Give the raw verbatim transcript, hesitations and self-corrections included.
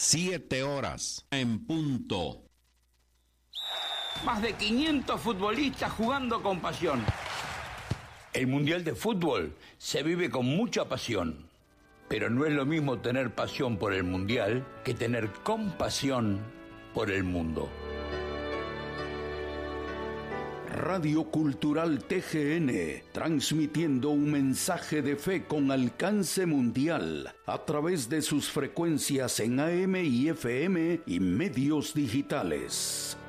Siete horas en punto. Más de quinientos futbolistas jugando con pasión. El Mundial de Fútbol se vive con mucha pasión, pero no es lo mismo tener pasión por el Mundial que tener compasión por el mundo. Radio Cultural T G N, transmitiendo un mensaje de fe con alcance mundial a través de sus frecuencias en A M y F M y medios digitales.